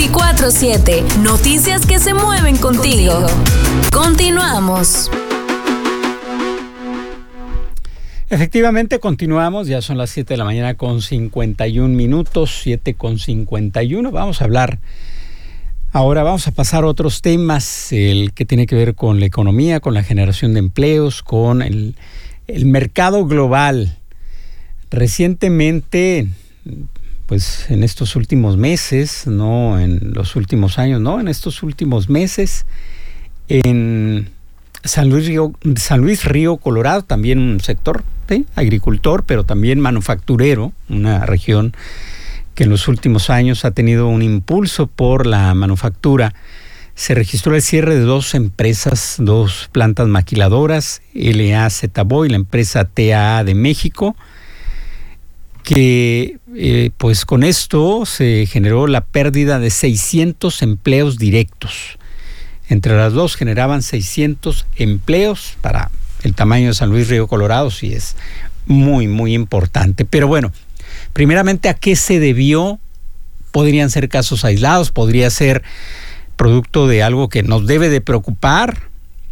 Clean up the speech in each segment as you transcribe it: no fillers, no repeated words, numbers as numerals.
24/7. Noticias que se mueven contigo. Continuamos. Efectivamente, continuamos. Ya son las 7 de la mañana con 51 minutos, 7:51. Vamos a hablar. Ahora vamos a pasar a otros temas, el que tiene que ver con la economía, con la generación de empleos, con el mercado global. Recientemente, pues en estos últimos meses, no en los últimos años, no, en estos últimos meses, en San Luis Río Colorado, también un sector agricultor, pero también manufacturero, una región que en los últimos años ha tenido un impulso por la manufactura. Se registró el cierre de dos empresas, dos plantas maquiladoras, LAZ Boy, la empresa TAA de México, que pues con esto se generó la pérdida de 600 empleos directos. Entre las dos generaban 600 empleos. Para el tamaño de San Luis Río Colorado sí es muy, muy importante. Pero bueno, primeramente, ¿a qué se debió? Podrían ser casos aislados, podría ser producto de algo que nos debe de preocupar,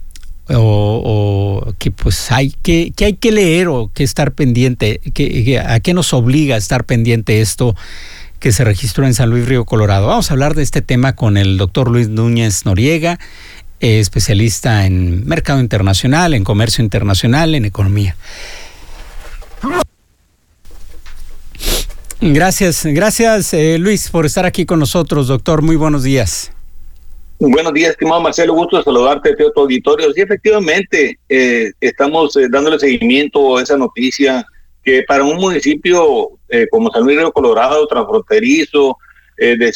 o que pues hay que leer o que estar pendiente, a qué nos obliga a estar pendiente esto que se registró en San Luis Río Colorado. Vamos a hablar de este tema con el doctor Luis Núñez Noriega, especialista en mercado internacional, en comercio internacional, en economía. Gracias Luis por estar aquí con nosotros, doctor. Muy buenos días. Buenos días, estimado Marcelo, gusto de saludarte de tu auditorio. Sí, efectivamente, estamos dándole seguimiento a esa noticia que para un municipio como San Luis Río Colorado, transfronterizo, de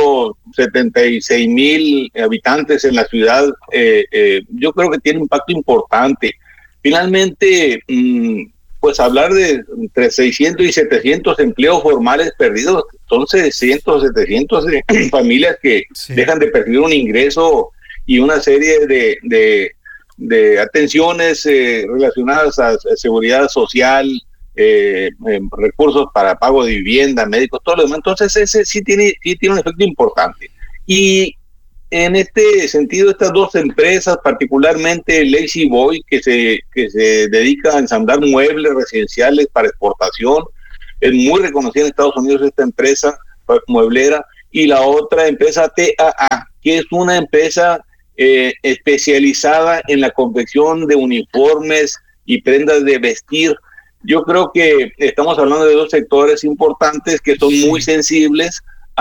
176,000 habitantes en la ciudad, yo creo que tiene un impacto importante. Finalmente, pues hablar de entre 600 y 700 empleos formales perdidos, son 600 o 700 familias que dejan de percibir un ingreso y una serie de atenciones relacionadas a seguridad social, recursos para pago de vivienda, médicos, todo lo demás. Entonces ese sí tiene un efecto importante. Y en este sentido, estas dos empresas, particularmente Lazy Boy, que se dedica a ensamblar muebles residenciales para exportación, es muy reconocida en Estados Unidos esta empresa mueblera, y la otra empresa TAA, que es una empresa especializada en la confección de uniformes y prendas de vestir. Yo creo que estamos hablando de dos sectores importantes que son muy sensibles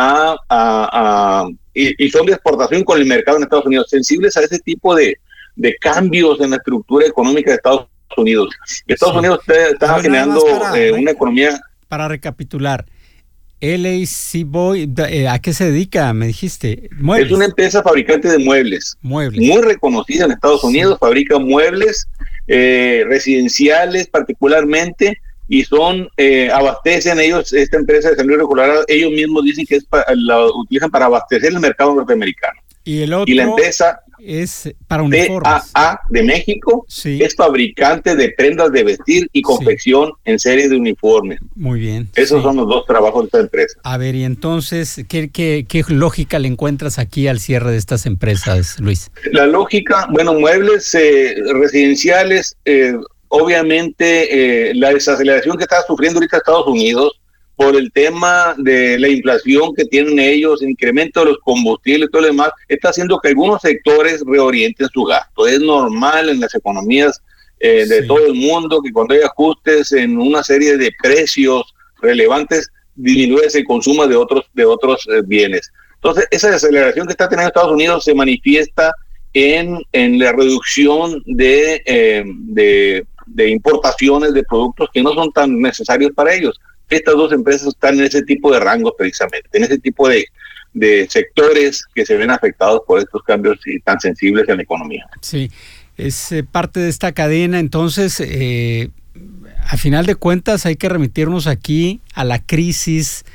y son de exportación con el mercado en Estados Unidos, sensibles a ese tipo de cambios en la estructura económica de Estados Unidos. Estados Unidos está generando una economía. Para recapitular, LAZ Boy, ¿a qué se dedica? Me dijiste. Muebles. Es una empresa fabricante de muebles. Muy reconocida en Estados Unidos, fabrica muebles residenciales particularmente, y abastecen ellos, esta empresa de San Luis Río Colorado, ellos mismos dicen que la utilizan para abastecer el mercado norteamericano. Y la empresa es para uniformes. TAA de México, es fabricante de prendas de vestir y confección en serie de uniformes. Muy bien. Esos son los dos trabajos de esta empresa. A ver, y entonces, ¿qué lógica le encuentras aquí al cierre de estas empresas, Luis? La lógica, muebles residenciales, obviamente la desaceleración que está sufriendo ahorita Estados Unidos por el tema de la inflación que tienen ellos, el incremento de los combustibles y todo lo demás, está haciendo que algunos sectores reorienten su gasto. Es normal en las economías de todo el mundo que cuando hay ajustes en una serie de precios relevantes, disminuye el consumo de otros bienes. Entonces, esa desaceleración que está teniendo Estados Unidos se manifiesta en la reducción de importaciones de productos que no son tan necesarios para ellos. Estas dos empresas están en ese tipo de rangos precisamente, en ese tipo de sectores que se ven afectados por estos cambios tan sensibles en la economía. Sí, es parte de esta cadena. Entonces, a final de cuentas hay que remitirnos aquí a la crisis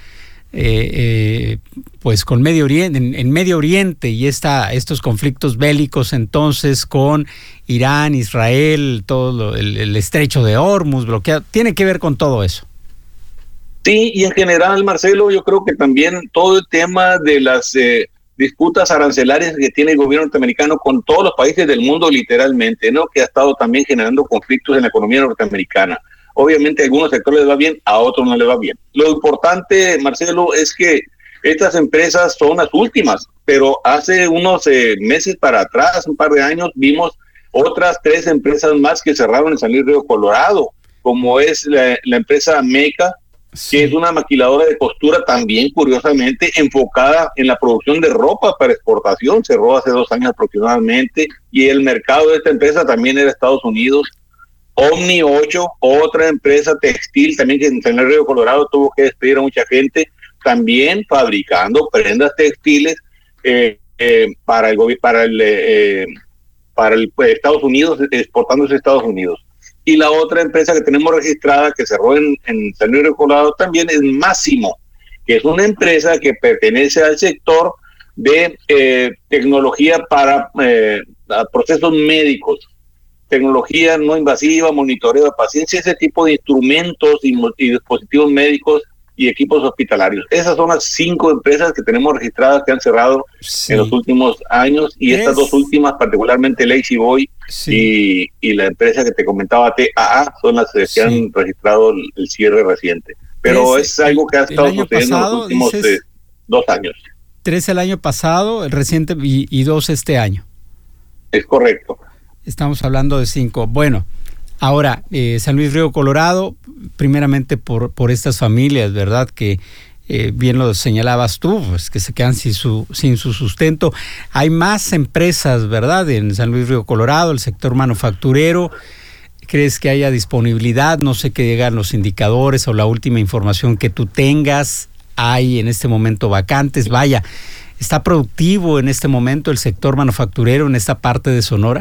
pues con Medio Oriente, en Medio Oriente, y estos conflictos bélicos entonces con Irán, Israel, todo el estrecho de Hormuz bloqueado, tiene que ver con todo eso. Sí, y en general, Marcelo, yo creo que también todo el tema de las disputas arancelarias que tiene el gobierno norteamericano con todos los países del mundo, literalmente, ¿no? Que ha estado también generando conflictos en la economía norteamericana. Obviamente a algunos sectores les va bien, a otros no les va bien. Lo importante, Marcelo, es que estas empresas son las últimas, pero hace unos meses para atrás, un par de años, vimos otras 3 empresas más que cerraron en San Luis Río Colorado, como es la empresa Meca, que es una maquiladora de costura también, curiosamente, enfocada en la producción de ropa para exportación. Cerró hace 2 años aproximadamente, y el mercado de esta empresa también era Estados Unidos. Omni 8, otra empresa textil también que en San Luis Río Colorado tuvo que despedir a mucha gente, también fabricando prendas textiles para el Estados Unidos, exportándose a Estados Unidos. Y la otra empresa que tenemos registrada, que cerró en San Luis Río Colorado, también es Máximo, que es una empresa que pertenece al sector de tecnología para procesos médicos, tecnología no invasiva, monitoreo de pacientes, ese tipo de instrumentos y dispositivos médicos y equipos hospitalarios. Esas son las 5 empresas que tenemos registradas que han cerrado en los últimos años, y estas 2 últimas, particularmente La-Z-Boy y la empresa que te comentaba, TAA, son las que han registrado el cierre reciente. Pero es algo que ha estado sucediendo en los últimos 2 años. 3 el año pasado, el reciente, y 2 este año. Es correcto. Estamos hablando de 5. Bueno, ahora, San Luis Río Colorado, primeramente por estas familias, ¿verdad? Que bien lo señalabas tú, pues que se quedan sin su sustento. Hay más empresas, ¿verdad? En San Luis Río Colorado, el sector manufacturero. ¿Crees que haya disponibilidad? No sé qué llegan los indicadores o la última información que tú tengas. Hay en este momento vacantes. Vaya, ¿está productivo en este momento el sector manufacturero en esta parte de Sonora?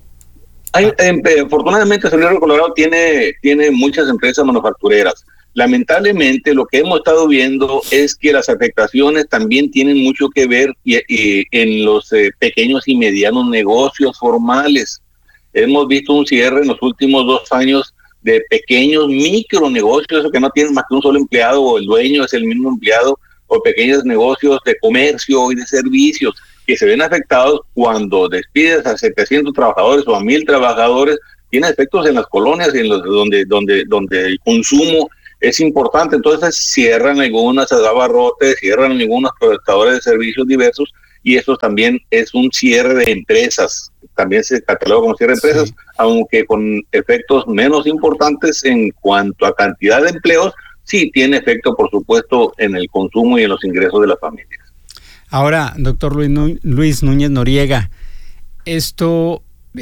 Afortunadamente, San Luis Río Colorado tiene muchas empresas manufactureras. Lamentablemente, lo que hemos estado viendo es que las afectaciones también tienen mucho que ver en los pequeños y medianos negocios formales. Hemos visto un cierre en los últimos 2 años de pequeños micronegocios que no tienen más que un solo empleado, o el dueño es el mismo empleado, o pequeños negocios de comercio y de servicios, que se ven afectados cuando despides a 700 trabajadores o a 1,000 trabajadores. Tiene efectos en las colonias y en los donde el consumo es importante. Entonces cierran algunas abarrotes, cierran algunos prestadores de servicios diversos, y eso también es un cierre de empresas. También se cataloga como cierre de empresas, aunque con efectos menos importantes en cuanto a cantidad de empleos. Sí tiene efecto, por supuesto, en el consumo y en los ingresos de las familias. Ahora, doctor Luis Núñez Noriega, esto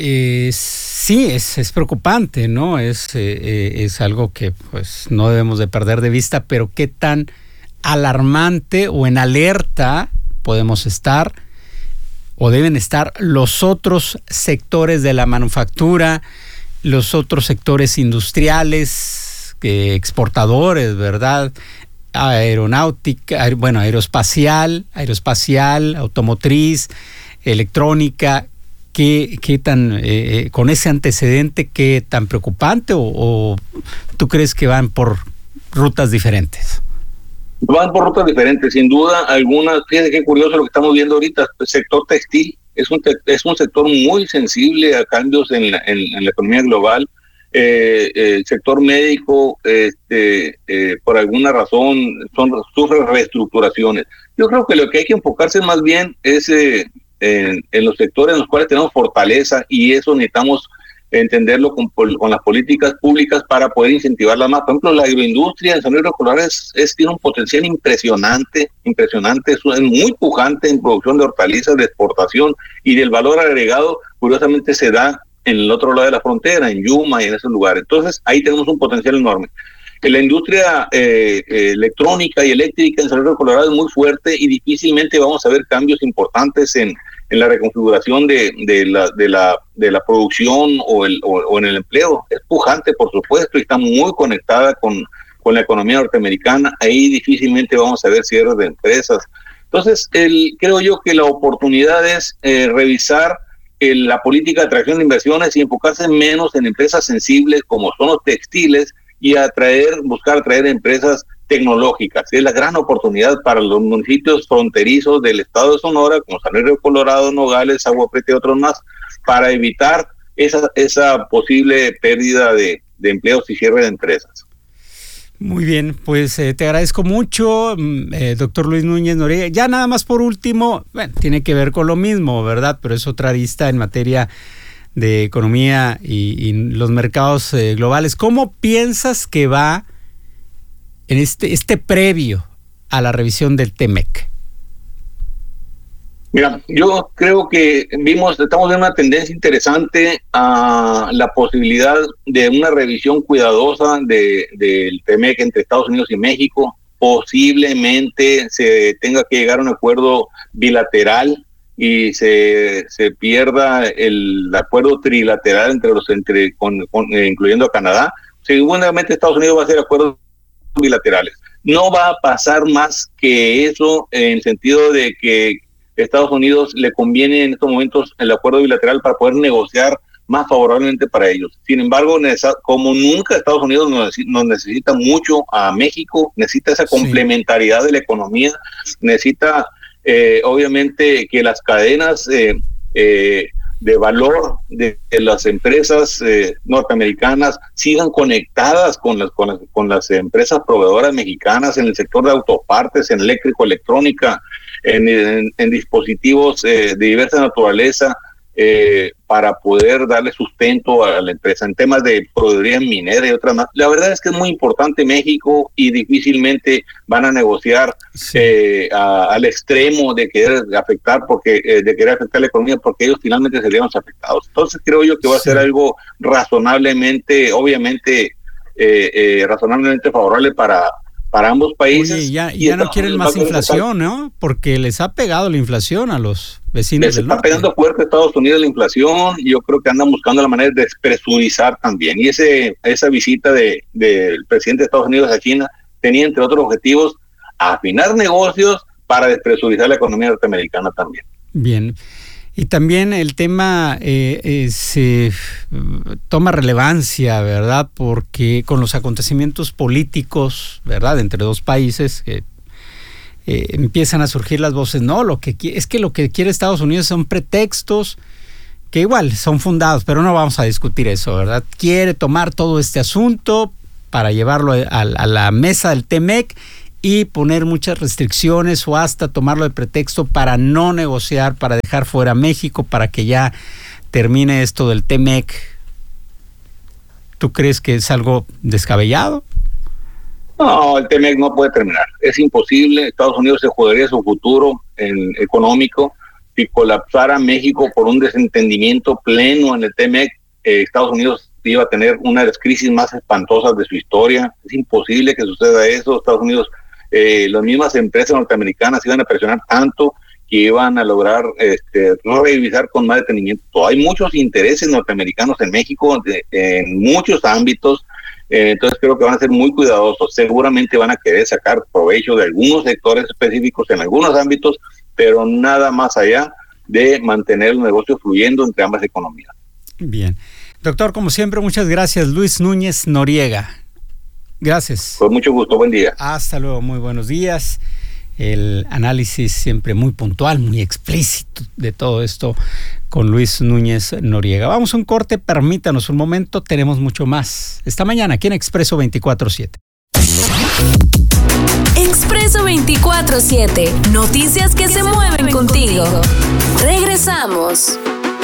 sí es preocupante, ¿no? Es algo que pues no debemos de perder de vista, pero ¿qué tan alarmante o en alerta podemos estar o deben estar los otros sectores de la manufactura, los otros sectores industriales, exportadores, ¿verdad? Aeronáutica, aeroespacial, automotriz, electrónica? ¿Qué tan, con ese antecedente, qué tan preocupante, o tú crees que van por rutas diferentes? Van por rutas diferentes, sin duda alguna. Fíjate qué curioso lo que estamos viendo ahorita. El sector textil es un sector muy sensible a cambios en la economía global. El sector médico, por alguna razón, sufre reestructuraciones. Yo creo que lo que hay que enfocarse más bien es en los sectores en los cuales tenemos fortaleza, y eso necesitamos entenderlo con las políticas públicas para poder incentivarla más. Por ejemplo, la agroindustria en San Luis Río Colorado tiene un potencial impresionante, es muy pujante en producción de hortalizas, de exportación, y del valor agregado, curiosamente, se da en el otro lado de la frontera, en Yuma y en esos lugares. Entonces, ahí tenemos un potencial enorme. La industria electrónica y eléctrica en San Luis Río Colorado es muy fuerte, y difícilmente vamos a ver cambios importantes en la reconfiguración de la producción o en el empleo. Es pujante, por supuesto, y está muy conectada con la economía norteamericana. Ahí difícilmente vamos a ver cierres de empresas. Entonces, creo yo que la oportunidad es revisar la política de atracción de inversiones y enfocarse menos en empresas sensibles como son los textiles, y buscar atraer empresas tecnológicas. Es la gran oportunidad para los municipios fronterizos del estado de Sonora, como San Luis Río Colorado, Nogales, Agua Prieta y otros más, para evitar esa posible pérdida de empleos y cierre de empresas. Muy bien, pues te agradezco mucho, doctor Luis Núñez Noriega. Ya nada más por último, bueno, tiene que ver con lo mismo, ¿verdad? Pero es otra arista en materia de economía y los mercados globales. ¿Cómo piensas que va en este previo a la revisión del TEMEC? Mira, yo creo que estamos en una tendencia interesante a la posibilidad de una revisión cuidadosa del TEMEC entre Estados Unidos y México. Posiblemente se tenga que llegar a un acuerdo bilateral y se pierda el acuerdo trilateral incluyendo a Canadá. Seguramente Estados Unidos va a hacer acuerdos bilaterales. No va a pasar más que eso, en el sentido de que a Estados Unidos le conviene en estos momentos el acuerdo bilateral para poder negociar más favorablemente para ellos. Sin embargo, como nunca Estados Unidos nos necesita mucho a México, necesita esa complementariedad de la economía, necesita obviamente que las cadenas de valor de las empresas norteamericanas sigan conectadas con las empresas proveedoras mexicanas en el sector de autopartes, en eléctrico-electrónica, en dispositivos de diversa naturaleza, para poder darle sustento a la empresa en temas de proveedoría minera y otras más. La verdad es que es muy importante México y difícilmente van a negociar al extremo de querer afectar la economía, porque ellos finalmente serían los afectados. Entonces creo yo que va a ser algo razonablemente, obviamente, razonablemente favorable para ambos países. Oye, ya no quieren más inflación, ¿no? Porque les ha pegado la inflación a los vecinos del norte. Les está pegando fuerte a Estados Unidos la inflación, y yo creo que andan buscando la manera de despresurizar también. Y esa visita del presidente de Estados Unidos a China tenía, entre otros objetivos, afinar negocios para despresurizar la economía norteamericana también. Bien. Y también el tema se toma relevancia, ¿verdad? Porque con los acontecimientos políticos, ¿verdad?, entre dos países, empiezan a surgir las voces. No, lo que quiere Estados Unidos son pretextos que igual son fundados, pero no vamos a discutir eso, ¿verdad? Quiere tomar todo este asunto para llevarlo a la mesa del TEMEC y poner muchas restricciones, o hasta tomarlo de pretexto para no negociar, para dejar fuera a México, para que ya termine esto del TEMEC. ¿Tú crees que es algo descabellado? No, el TEMEC no puede terminar. Es imposible. Estados Unidos se jugaría su futuro económico si colapsara México por un desentendimiento pleno en el TEMEC. Estados Unidos iba a tener una de las crisis más espantosas de su historia. Es imposible que suceda eso. Estados Unidos, las mismas empresas norteamericanas iban a presionar tanto que iban a lograr revisar con más detenimiento. Hay muchos intereses norteamericanos en México en muchos ámbitos, entonces creo que van a ser muy cuidadosos. Seguramente van a querer sacar provecho de algunos sectores específicos en algunos ámbitos, pero nada más allá de mantener el negocio fluyendo entre ambas economías. Bien. Doctor, como siempre, muchas gracias. Luis Núñez Noriega. Gracias. Con mucho gusto, buen día. Hasta luego, muy buenos días. El análisis siempre muy puntual, muy explícito de todo esto con Luis Núñez Noriega. Vamos a un corte, permítanos un momento, tenemos mucho más. Esta mañana aquí en Expreso 24/7. Expreso 24/7, noticias que se mueven contigo. Regresamos.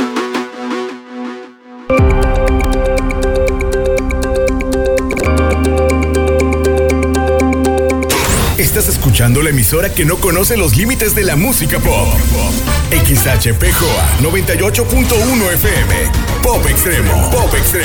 Estás escuchando la emisora que no conoce los límites de la música pop. XHPJOA 98.1 FM. Pop Extremo.